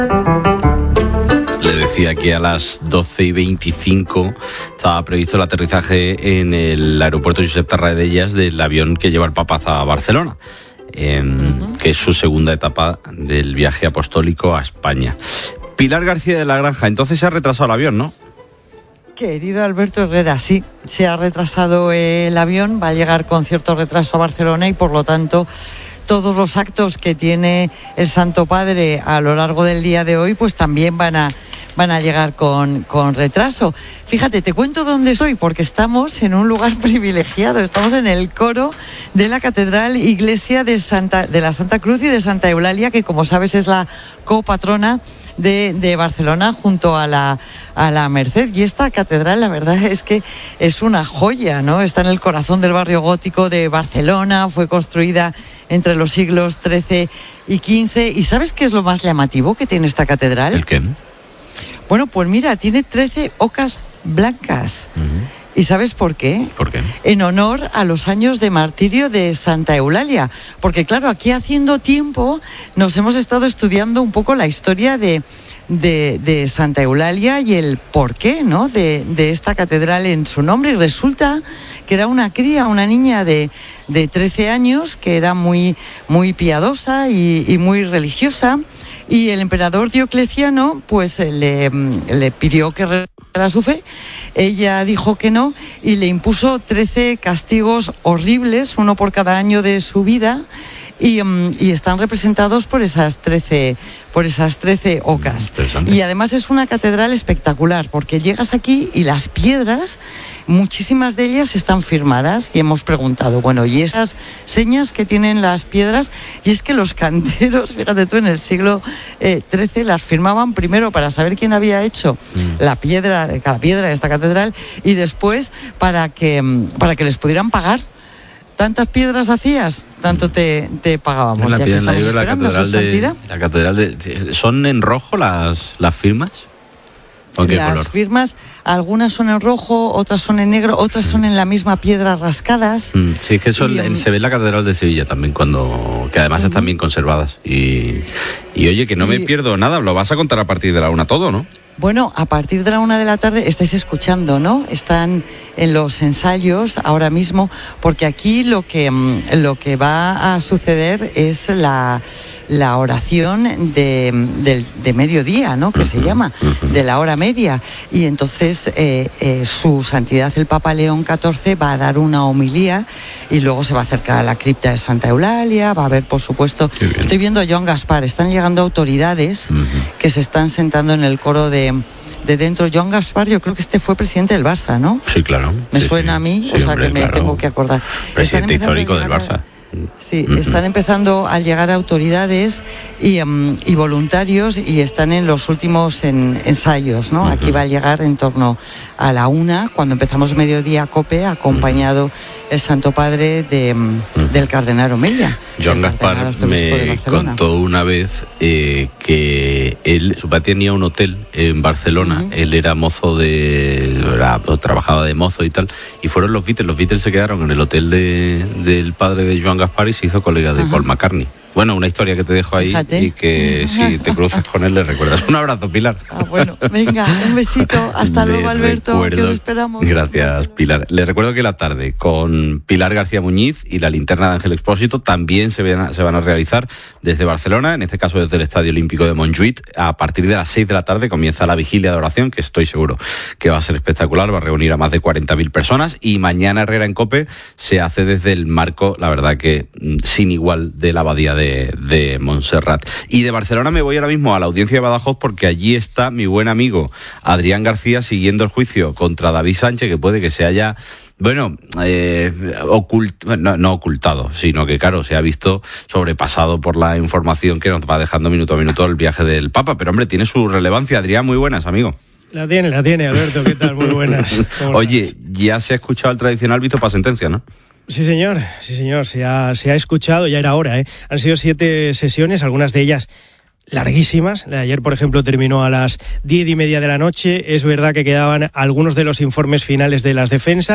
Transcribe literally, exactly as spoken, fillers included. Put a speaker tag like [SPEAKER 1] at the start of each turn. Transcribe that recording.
[SPEAKER 1] Le decía que a las doce y veinticinco estaba previsto el aterrizaje en el aeropuerto Josep Tarradellas del avión que lleva el Papa a Barcelona, eh, uh-huh. que es su segunda etapa del viaje apostólico a España. Pilar García de la Granja, entonces se ha retrasado el avión, ¿no?
[SPEAKER 2] Querido Alberto Herrera, sí, se ha retrasado el avión, va a llegar con cierto retraso a Barcelona y por lo tanto todos los actos que tiene el Santo Padre a lo largo del día de hoy pues también van a, van a llegar con, con retraso. Fíjate, te cuento dónde estoy porque estamos en un lugar privilegiado, estamos en el coro de la Catedral Iglesia de, Santa, de la Santa Cruz y de Santa Eulalia, que como sabes es la copatrona De, de Barcelona junto a la, a la Merced. Y esta catedral, la verdad es que es una joya, ¿no? Está en el corazón del barrio gótico de Barcelona, fue construida entre los siglos trece y quince. ¿Y sabes qué es lo más llamativo que tiene esta catedral?
[SPEAKER 1] ¿El qué?
[SPEAKER 2] Bueno, pues mira, tiene trece ocas blancas. Uh-huh. ¿Y sabes por qué?
[SPEAKER 1] ¿Por qué?
[SPEAKER 2] En honor a los años de martirio de Santa Eulalia. Porque claro, aquí haciendo tiempo nos hemos estado estudiando un poco la historia de, de, de Santa Eulalia y el porqué, ¿no? de, de esta catedral en su nombre. Y resulta que era una cría, una niña de, de trece años, que era muy, muy piadosa y, y muy religiosa. Y el emperador Diocleciano pues le, le pidió que renunciara a su fe. Ella dijo que no y le impuso trece castigos horribles, uno por cada año de su vida, y, um, y están representados por esas trece, por esas trece ocas. Y además es una catedral espectacular porque llegas aquí y las piedras, muchísimas de ellas están firmadas, y hemos preguntado, bueno, ¿y esas señas que tienen las piedras? Y es que los canteros, fíjate tú, en el siglo eh, trece las firmaban primero para saber quién había hecho mm. la piedra, cada piedra de esta catedral, y después para que, para que les pudieran pagar. ¿Tantas piedras hacías? Tanto te, te pagábamos.
[SPEAKER 1] La,
[SPEAKER 2] ya que estamos
[SPEAKER 1] la,
[SPEAKER 2] esperando
[SPEAKER 1] catedral
[SPEAKER 2] su santidad.
[SPEAKER 1] De, la catedral de, ¿son en rojo las, las firmas? ¿O qué
[SPEAKER 2] las
[SPEAKER 1] color?
[SPEAKER 2] firmas, algunas son en rojo, otras son en negro, otras son en la misma piedra rascadas.
[SPEAKER 1] Mm, sí, es que eso
[SPEAKER 2] y,
[SPEAKER 1] en, se ve en la catedral de Sevilla también, cuando que además uh-huh. están bien conservadas. Y, y oye, que no y, me pierdo nada, lo vas a contar a partir de la una todo, ¿no?
[SPEAKER 2] Bueno, a partir de la una de la tarde estáis escuchando, ¿no? Están en los ensayos ahora mismo, porque aquí lo que, lo que va a suceder es la, la oración de, de, de mediodía, ¿no? Que uh-huh, se llama, uh-huh. de la hora media. Y entonces eh, eh, su santidad el Papa León catorce va a dar una homilía y luego se va a acercar a la cripta de Santa Eulalia, va a haber, por supuesto, estoy viendo a Joan Gaspar, están llegando autoridades uh-huh. que se están sentando en el coro de de dentro. Joan Gaspar, yo creo que este fue presidente del Barça, ¿no?
[SPEAKER 1] Sí, claro.
[SPEAKER 2] Me
[SPEAKER 1] sí,
[SPEAKER 2] suena
[SPEAKER 1] sí.
[SPEAKER 2] a mí,
[SPEAKER 1] sí,
[SPEAKER 2] o sea
[SPEAKER 1] hombre,
[SPEAKER 2] que me
[SPEAKER 1] claro.
[SPEAKER 2] tengo que acordar.
[SPEAKER 1] Presidente histórico del Barça.
[SPEAKER 2] A... Sí, uh-huh. están empezando a llegar autoridades y, um, y voluntarios y están en los últimos en, ensayos, ¿no? Uh-huh. Aquí va a llegar en torno a la una, cuando empezamos mediodía COPE, acompañado uh-huh. el Santo Padre de, uh-huh. del Cardenal Omeya.
[SPEAKER 1] Joan Gaspar me contó una vez eh, que él, su padre tenía un hotel en Barcelona, uh-huh. él era mozo de, era, pues, trabajaba de mozo y tal, y fueron los Beatles, los Beatles se quedaron en el hotel de, del padre de Joan Gaspar y se hizo colega de uh-huh. Paul McCartney. Bueno, una historia que te dejo ahí. Fíjate. Y que si te cruzas con él le recuerdas. Un abrazo, Pilar.
[SPEAKER 2] Ah, bueno, venga, un besito. Hasta luego, Alberto, recuerdo... que os esperamos.
[SPEAKER 1] Gracias, Pilar. Le recuerdo que la tarde con Pilar García Muñiz y la linterna de Ángel Expósito también se van, a, se van a realizar desde Barcelona, en este caso desde el Estadio Olímpico de Montjuïc. A partir de las seis de la tarde comienza la vigilia de oración, que estoy seguro que va a ser espectacular, va a reunir a más de cuarenta mil personas, y mañana Herrera en COPE se hace desde el marco, la verdad que sin igual, de la abadía de, de Montserrat. Y de Barcelona me voy ahora mismo a la audiencia de Badajoz, porque allí está mi buen amigo Adrián García siguiendo el juicio contra David Sánchez, que puede que se haya, bueno, eh, ocult, no, no ocultado, sino que claro, se ha visto sobrepasado por la información que nos va dejando minuto a minuto el viaje del Papa. Pero hombre, tiene su relevancia. Adrián, muy buenas, amigo.
[SPEAKER 3] La tiene, la tiene, Alberto, ¿qué tal? Muy buenas.
[SPEAKER 1] Oye, ya se ha escuchado el tradicional visto para sentencia, ¿no?
[SPEAKER 3] Sí, señor, sí, señor, se ha, se ha escuchado, ya era hora, ¿eh? Han sido siete sesiones, algunas de ellas larguísimas. La de ayer, por ejemplo, terminó a las diez y media de la noche. Es verdad que quedaban algunos de los informes finales de las defensas.